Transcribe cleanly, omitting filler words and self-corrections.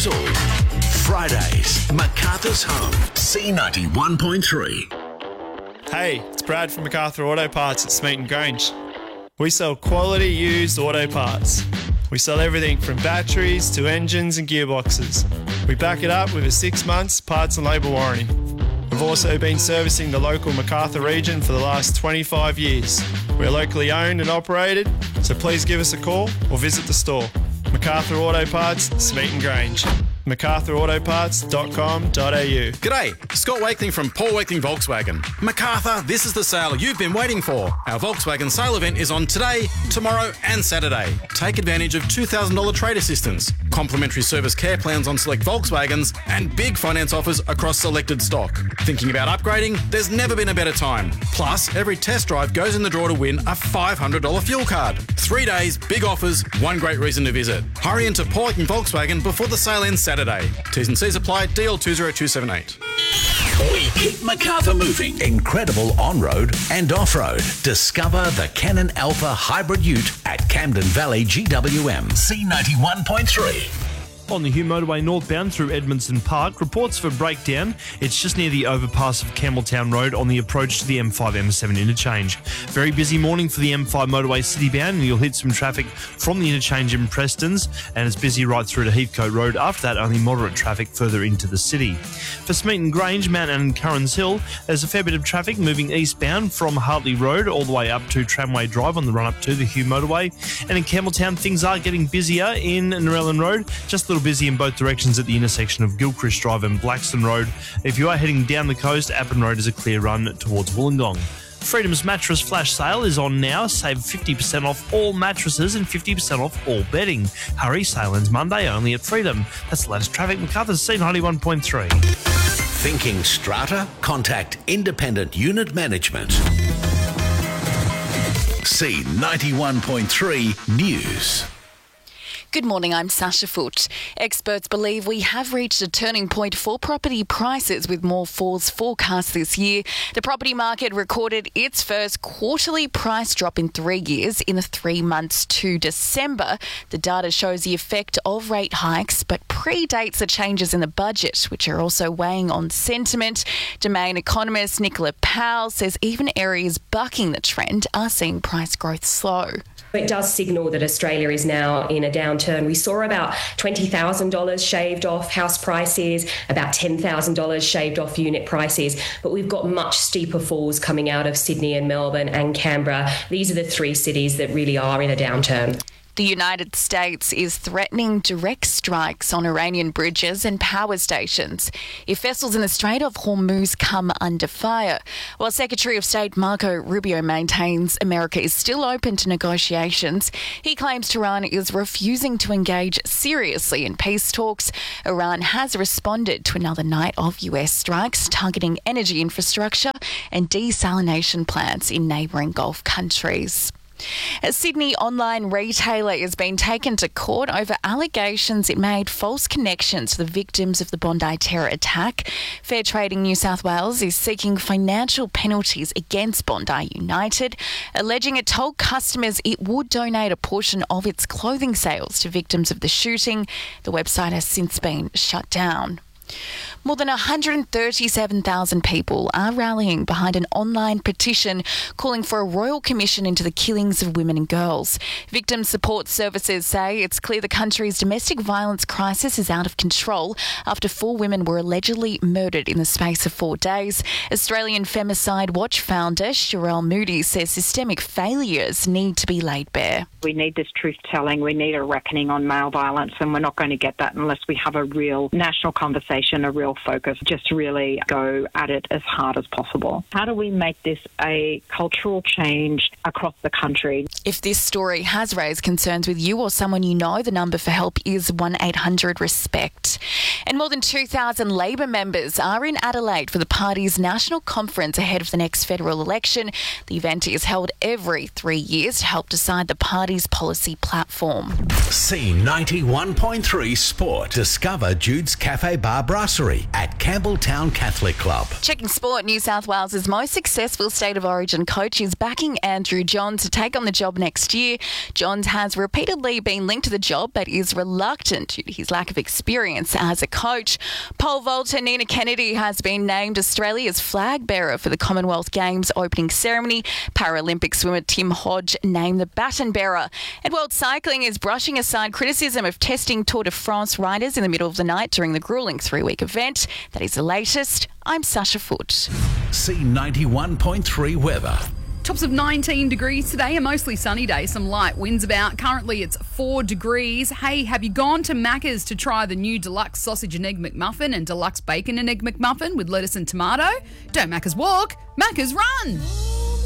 us all. Fridays, MacArthur's home, C91.3. Hey, it's Brad from MacArthur Auto Parts at Smeaton Grange. We sell quality used auto parts. We sell everything from batteries to engines and gearboxes. We back it up with a 6 months parts and labour warranty. We've also been servicing the local MacArthur region for the last 25 years. We're locally owned and operated, so please give us a call or visit the store. MacArthur Auto Parts, Smeaton Grange. MacArthurAutoparts.com.au. G'day, Scott Wakeling from Paul Wakeling Volkswagen. MacArthur, this is the sale you've been waiting for. Our Volkswagen sale event is on today, tomorrow and Saturday. Take advantage of $2,000 trade assistance, complimentary service care plans on select Volkswagens, and big finance offers across selected stock. Thinking about upgrading? There's never been a better time. Plus, every test drive goes in the draw to win a $500 fuel card. 3 days, big offers, one great reason to visit. Hurry into Paul Wakeling Volkswagen before the sale ends Saturday. T's and C's apply. DL 20278. We keep MacArthur moving. Incredible on-road and off-road. Discover the Canon Alpha Hybrid Ute at Camden Valley GWM. C91.3. On the Hume Motorway northbound through Edmondson Park, reports of a breakdown. It's just near the overpass of Campbelltown Road on the approach to the M5-M7 interchange. Very busy morning for the M5 motorway citybound, and you'll hit some traffic from the interchange in Prestons, and it's busy right through to Heathcote Road. After that, only moderate traffic further into the city. For Smeaton Grange, Mount Annan, Currans Hill, there's a fair bit of traffic moving eastbound from Hartley Road all the way up to Tramway Drive on the run-up to the Hume Motorway. And in Campbelltown, things are getting busier in Narellan Road, just a little busy in both directions at the intersection of Gilchrist Drive and Blackstone Road. If you are heading down the coast, Appin Road is a clear run towards Wollongong. Freedom's mattress flash sale is on now. Save 50% off all mattresses and 50% off all bedding. Hurry, sale ends Monday only at Freedom. That's the latest traffic. MacArthur's C91.3. Thinking strata? Contact Independent Unit Management. C91.3 News. Good morning, I'm Sasha Foote. Experts believe we have reached a turning point for property prices with more falls forecast this year. The property market recorded its first quarterly price drop in 3 years in the 3 months to December. The data shows the effect of rate hikes but predates the changes in the budget, which are also weighing on sentiment. Domain economist Nicola Powell says even areas bucking the trend are seeing price growth slow. It does signal that Australia is now in a downturn. We saw about $20,000 shaved off house prices, about $10,000 shaved off unit prices, but we've got much steeper falls coming out of Sydney and Melbourne and Canberra. These are the 3 cities that really are in a downturn. The United States is threatening direct strikes on Iranian bridges and power stations if vessels in the Strait of Hormuz come under fire. While Secretary of State Marco Rubio maintains America is still open to negotiations, he claims Tehran is refusing to engage seriously in peace talks. Iran has responded to another night of US strikes targeting energy infrastructure and desalination plants in neighbouring Gulf countries. A Sydney online retailer is being taken to court over allegations it made false connections to the victims of the Bondi terror attack. Fair Trading New South Wales is seeking financial penalties against Bondi United, alleging it told customers it would donate a portion of its clothing sales to victims of the shooting. The website has since been shut down. More than 137,000 people are rallying behind an online petition calling for a royal commission into the killings of women and girls. Victim support services say it's clear the country's domestic violence crisis is out of control after 4 women were allegedly murdered in the space of 4 days. Australian Femicide Watch founder Sherelle Moody says systemic failures need to be laid bare. We need this truth-telling, we need a reckoning on male violence, and we're not going to get that unless we have a real national conversation, a real focus, just really go at it as hard as possible. How do we make this a cultural change across the country? If this story has raised concerns with you or someone you know, the number for help is 1-800-RESPECT. And more than 2,000 Labor members are in Adelaide for the party's national conference ahead of the next federal election. The event is held every 3 years to help decide the party's policy platform. C91.3 Sport. Discover Jude's Cafe Bar Brasserie at Campbelltown Catholic Club. Checking sport, New South Wales' most successful State of Origin coach is backing Andrew Johns to take on the job next year. Johns has repeatedly been linked to the job but is reluctant due to his lack of experience as a coach. Pole vaulter Nina Kennedy has been named Australia's flag bearer for the Commonwealth Games opening ceremony. Paralympic swimmer Tim Hodge named the baton bearer. And World Cycling is brushing aside criticism of testing Tour de France riders in the middle of the night during the gruelling 3-week event. That is the latest. I'm Sasha Foote. C91.3 weather. Tops of 19 degrees today, a mostly sunny day, some light winds about. Currently it's 4 degrees. Hey, have you gone to Macca's to try the new deluxe sausage and egg McMuffin and deluxe bacon and egg McMuffin with lettuce and tomato? Don't Macca's walk, Macca's run.